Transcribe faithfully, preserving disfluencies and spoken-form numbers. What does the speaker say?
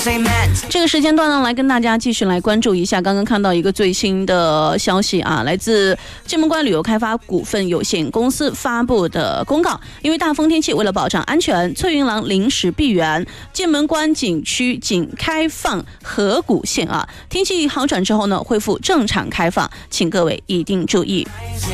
这个时间段呢，来跟大家继续来关注一下，刚刚看到一个最新的消息啊，来自剑门关旅游开发股份有限公司发布的公告，因为大风天气，为了保障安全，翠云廊临时闭园，剑门关景区仅开放河谷线啊，天气好转之后呢，恢复正常开放，请各位一定注意。